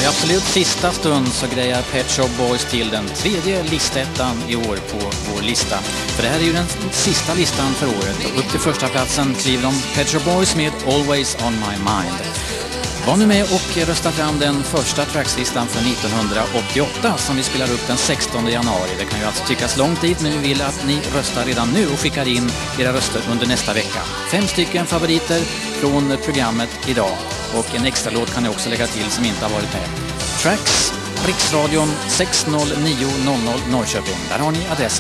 I absolut sista stund så grejar Pet Shop Boys till den tredje listettan i år på vår lista. För det här är ju den sista listan för året. Och upp till första platsen kliver de Pet Shop Boys med Always on My Mind. Var nu med och rösta fram den första trackslistan för 1988 som vi spelar upp den 16 januari. Det kan ju alltså tyckas lång tid, men vi vill att ni röstar redan nu och skickar in era röster under nästa vecka. 5 stycken favoriter från programmet idag. Och en extra låt kan jag också lägga till som inte har varit med. Tracks, Riksradion 60900 Norrköping. Där har ni adressen.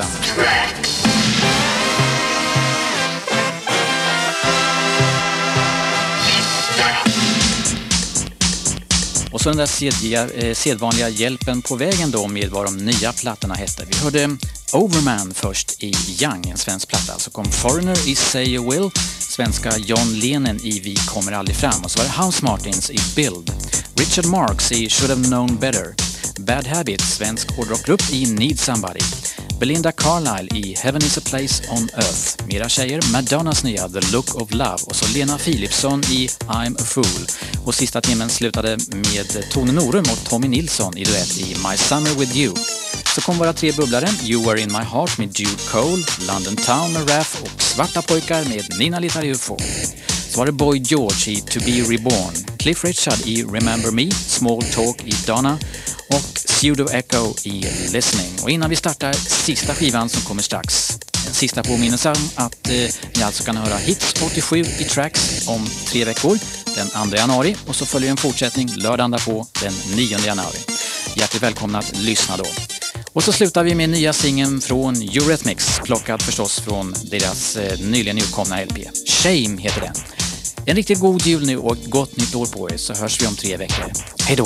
Och så den där sedvanliga hjälpen på vägen då med vad de nya plattorna hette. Vi hörde Overman först i Young, en svensk platta. Så kom Foreigner i Say You Will, svenska John Lennon i Vi kommer aldrig fram. Och så var det House Martins i Build, Richard Marx i Should Have Known Better, Bad Habits, svensk hårdrockgrupp i Need Somebody, Belinda Carlisle i Heaven is a Place on Earth, mera tjejer, Madonnas nya The Look of Love och så Lena Philipsson i I'm a Fool. Och sista timmen slutade med Tone Norum och Tommy Nilsson i duett i My Summer With You. Så kom våra 3 bubblare, You Were In My Heart med Jude Cole, London Town med Raph och Svarta pojkar med Nina Littar UFO. Så var det Boy George i To Be Reborn, Cliff Richard i Remember Me, Small Talk i Donna och Pseudo Echo i Listening. Och innan vi startar sista skivan som kommer strax, en sista påminnelse om att ni alltså kan höra Hits 87 i Tracks om 3 veckor, den 2 januari, och så följer en fortsättning lördagen därpå, den 9 januari. Hjärtligt välkomna att lyssna då. Och så slutar vi med nya singeln från Eurythmics, plockad förstås från deras nyligen utkomna LP. Shame heter den. En riktigt god jul nu och gott nytt år på er, så hörs vi om 3 veckor. Hej då!